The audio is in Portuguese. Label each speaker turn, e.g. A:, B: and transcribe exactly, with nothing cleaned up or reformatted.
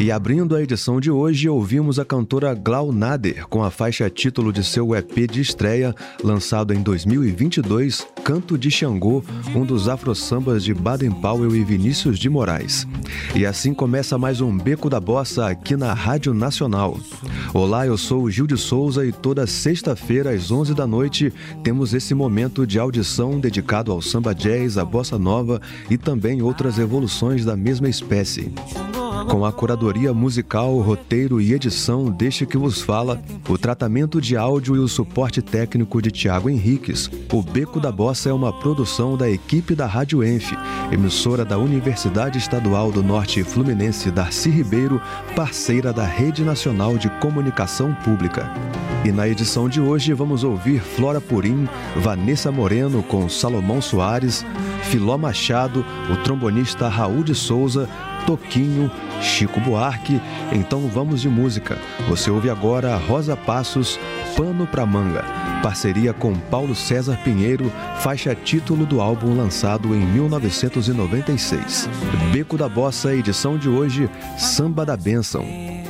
A: E abrindo a edição de hoje, ouvimos a cantora Glau Nader com a faixa título de seu E P de estreia, lançado em dois mil e vinte e dois, Canto de Xangô, um dos afro-sambas de Baden Powell e Vinícius de Moraes. E assim começa mais um Beco da Bossa aqui na Rádio Nacional. Olá, eu sou o Gil de Souza e toda sexta-feira às onze da noite temos esse momento de audição dedicado ao samba jazz, à bossa nova e também outras evoluções da mesma espécie. Com a curadoria musical, roteiro e edição deste que vos fala, o tratamento de áudio e o suporte técnico de Tiago Henriques, o Beco da Bossa é uma produção da equipe da Rádio Enf, emissora da Universidade Estadual do Norte Fluminense Darcy Ribeiro, parceira da Rede Nacional de Comunicação Pública. E na edição de hoje vamos ouvir Flora Purim, Vanessa Moreno com Salomão Soares, Filó Machado, o trombonista Raul de Souza, Toquinho, Chico Buarque. Então vamos de música. Você ouve agora Rosa Passos, Pano pra Manga, parceria com Paulo César Pinheiro, faixa título do álbum lançado em mil novecentos e noventa e seis. Beco da Bossa, edição de hoje, Samba da Bênção.